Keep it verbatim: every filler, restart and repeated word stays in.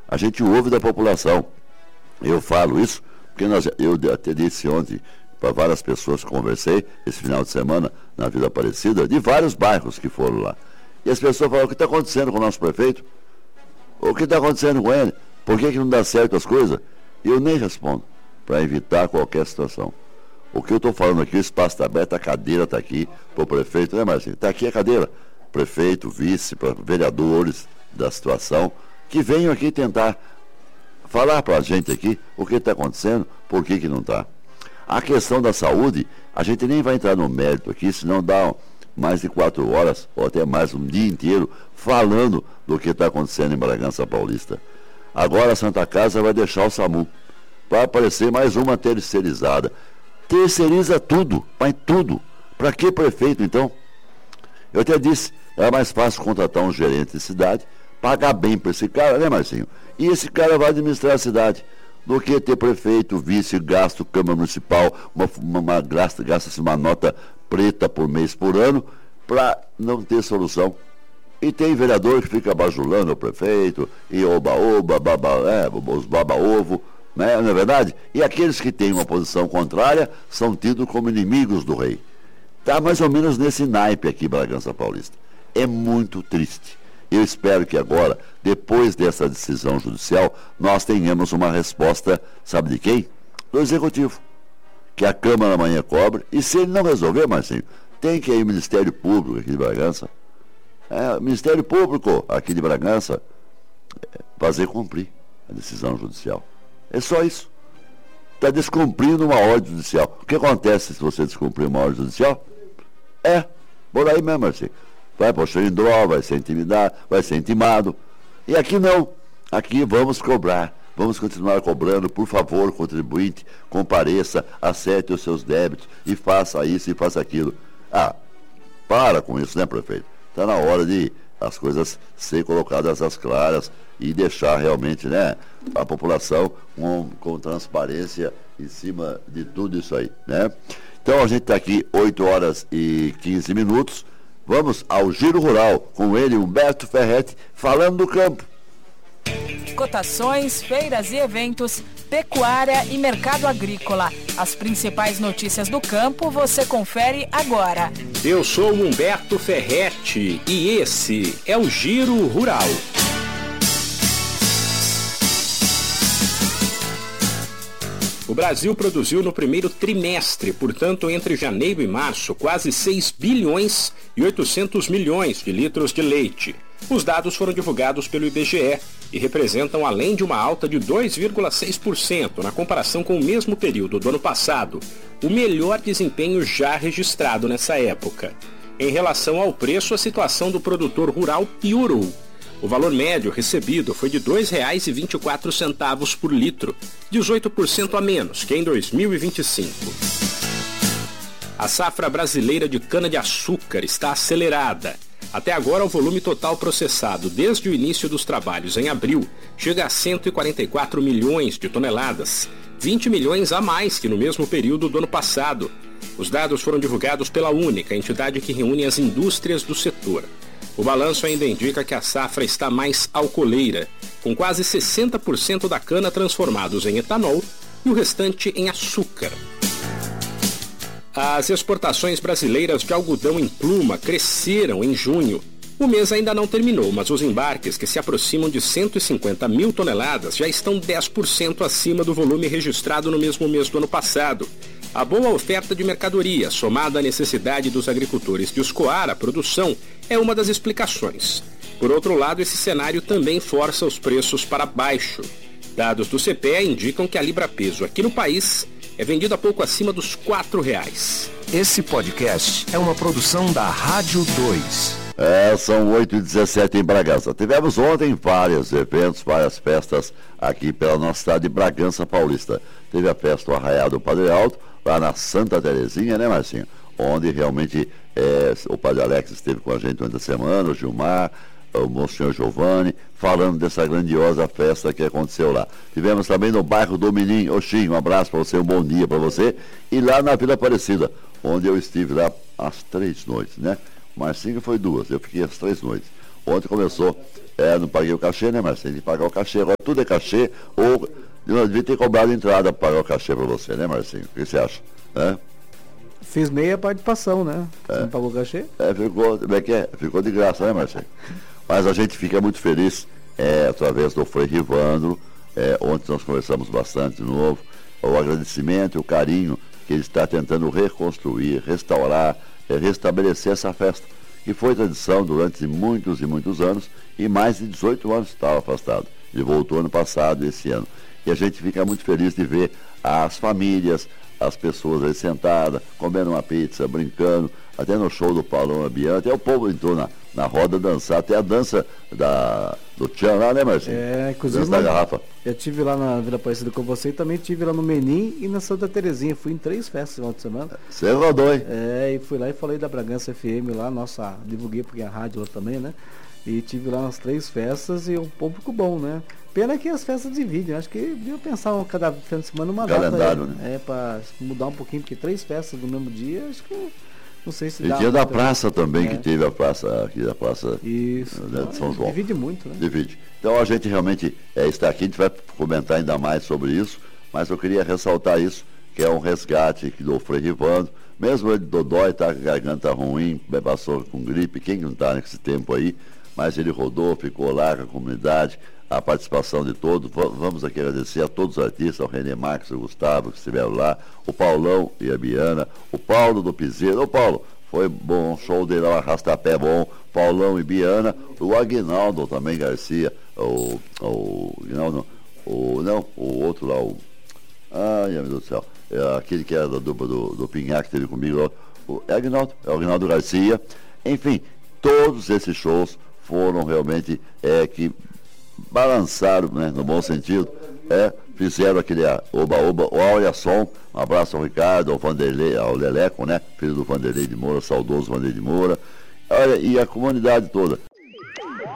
A gente ouve da população. Eu falo isso porque nós, eu até disse ontem para várias pessoas que conversei esse final de semana na Vila Aparecida, de vários bairros que foram lá. E as pessoas falam: o que está acontecendo com o nosso prefeito? O que está acontecendo com ele? Por que, que não dá certo as coisas? E eu nem respondo, para evitar qualquer situação. O que eu estou falando aqui, o espaço está aberto, a cadeira está aqui para o prefeito, né, Marcinho? Está aqui a cadeira. Prefeito, vice, para vereadores da situação, que venham aqui tentar falar para a gente aqui o que está acontecendo, por que, que não está. A questão da saúde, a gente nem vai entrar no mérito aqui, senão dá mais de quatro horas, ou até mais um dia inteiro, falando do que está acontecendo em Bragança Paulista. Agora a Santa Casa vai deixar o SAMU. Vai aparecer mais uma terceirizada. Terceiriza tudo, mas tudo. Para que prefeito, então? Eu até disse, é mais fácil contratar um gerente de cidade, pagar bem para esse cara, né, Marcinho? E esse cara vai administrar a cidade, do que ter prefeito, vice, gasto, Câmara Municipal, uma, uma, uma gasta, gasta-se uma nota preta por mês, por ano, para não ter solução. E tem vereador que fica bajulando o prefeito, e oba-oba, baba, é, os baba-ovo, né, não é verdade? E aqueles que têm uma posição contrária são tidos como inimigos do rei. Está mais ou menos nesse naipe aqui, Bragança Paulista. É muito triste. Eu espero que agora, depois dessa decisão judicial, nós tenhamos uma resposta, sabe de quem? Do Executivo. Que a Câmara amanhã cobre, e se ele não resolver, Marcinho, tem que ir o Ministério Público aqui de Bragança, é, o Ministério Público aqui de Bragança, é, fazer cumprir a decisão judicial. É só isso. Está descumprindo uma ordem judicial. O que acontece se você descumprir uma ordem judicial? É, por aí mesmo, assim. Vai para o xerindó, vai ser intimidado, vai ser intimado. E aqui não. Aqui vamos cobrar. Vamos continuar cobrando. Por favor, contribuinte, compareça, acerte os seus débitos e faça isso e faça aquilo. Ah, para com isso, né, prefeito? Está na hora de as coisas serem colocadas às claras e deixar realmente, né, a população com, com transparência em cima de tudo isso aí, né? Então a gente está aqui oito horas e quinze minutos. Vamos ao Giro Rural, com ele, Humberto Ferretti, falando do campo. Cotações, feiras e eventos, pecuária e mercado agrícola. As principais notícias do campo você confere agora. Eu sou o Humberto Ferretti e esse é o Giro Rural. O Brasil produziu no primeiro trimestre, portanto, entre janeiro e março, quase seis bilhões e oitocentos milhões de litros de leite. Os dados foram divulgados pelo I B G E e representam, além de uma alta de dois vírgula seis por cento na comparação com o mesmo período do ano passado, o melhor desempenho já registrado nessa época. Em relação ao preço, a situação do produtor rural piorou. O valor médio recebido foi de dois reais e vinte e quatro centavos por litro, dezoito por cento a menos que em dois mil e vinte e cinco. A safra brasileira de cana-de-açúcar está acelerada. Até agora, o volume total processado desde o início dos trabalhos em abril chega a cento e quarenta e quatro milhões de toneladas, vinte milhões a mais que no mesmo período do ano passado. Os dados foram divulgados pela Única, entidade que reúne as indústrias do setor. O balanço ainda indica que a safra está mais alcooleira, com quase sessenta por cento da cana transformados em etanol e o restante em açúcar. As exportações brasileiras de algodão em pluma cresceram em junho. O mês ainda não terminou, mas os embarques, que se aproximam de cento e cinquenta mil toneladas, já estão dez por cento acima do volume registrado no mesmo mês do ano passado. A boa oferta de mercadoria, somada à necessidade dos agricultores de escoar a produção, é uma das explicações. Por outro lado, esse cenário também força os preços para baixo. Dados do C P E A indicam que a libra-peso aqui no país é vendida a pouco acima dos quatro reais. Esse podcast é uma produção da Rádio dois. É, são oito e dezessete em Bragança. Tivemos ontem vários eventos, várias festas aqui pela nossa cidade de Bragança Paulista. Teve a festa do Arraial do Padre Alto, lá na Santa Terezinha, né, Marcinho? Onde realmente é, o Padre Alex esteve com a gente durante a semana, o Gilmar, o Monsenhor Giovanni, falando dessa grandiosa festa que aconteceu lá. Tivemos também no bairro do Mirim. Oxim, um abraço para você, um bom dia para você. E lá na Vila Aparecida, onde eu estive lá às três noites, né? Marcinho foi duas, eu fiquei as três noites. ontem começou, é, não paguei o cachê, né, Marcinho? Tem que pagar o cachê, agora tudo é cachê, ou eu devia ter cobrado entrada para pagar o cachê para você, né, Marcinho? O que você acha? É? Fiz meia participação, né? Você É. não pagou o cachê? É, ficou, como é que é? Ficou de graça, né, Marcelo? Mas a gente fica muito feliz, é, através do Frei Rivandro, é, ontem nós conversamos bastante de novo, o agradecimento e o carinho que ele está tentando reconstruir, restaurar, é, restabelecer essa festa, que foi tradição durante muitos e muitos anos, e mais de dezoito anos estava afastado. Ele voltou ano passado e esse ano. E a gente fica muito feliz de ver as famílias, as pessoas aí sentadas, comendo uma pizza, brincando, até no show do Paulão Abiano, até o povo entrou na, na roda dançar, até a dança da, do Tchan lá, né, Marcinho? É, inclusive dança da garrafa. Eu tive lá na Vila Aparecida com você e também tive lá no Menim e na Santa Terezinha. Fui em três festas no final de semana. Você rodou, hein? É, e fui lá e falei da Bragança F M lá, nossa, divulguei porque a rádio lá também, né? E tive lá nas três festas e um público bom, né? Pena que as festas dividem, acho que devia pensar um, cada fim de semana uma calendário, data. Né? É, pra mudar um pouquinho, porque três festas no mesmo dia, acho que não sei se e dá. dia da praça também, é. que teve a praça aqui, a praça Isso. Né, de São João. Divide muito, né? Divide. Então a gente realmente é, está aqui, a gente vai comentar ainda mais sobre isso, mas eu queria ressaltar isso, que é um resgate do Frei Rivandro, mesmo ele dodói, está com a garganta ruim, passou com gripe, quem não está nesse tempo aí, mas ele rodou, ficou lá com a comunidade, a participação de todos. Vamos aqui agradecer a todos os artistas, ao René Marques, o Gustavo, que estiveram lá, o Paulão e a Biana, o Paulo do Piseiro. Ô Paulo, foi bom, um show dele lá, arrasta-pé bom, Paulão e Biana, o Aguinaldo também, Garcia, o, o, Aguinaldo, o, não, o outro lá, o, ai meu Deus do céu, é aquele que era da dupla do, do Pinhar, que esteve comigo, o, é Aguinaldo, é o Aguinaldo Garcia, enfim, todos esses shows foram realmente é, que balançaram, né, no bom sentido, é, fizeram aquele oba-oba, olha som, um abraço ao Ricardo, ao Vanderlei, ao Leleco, né, filho do Vanderlei de Moura, saudoso Vanderlei de Moura, olha, e a comunidade toda.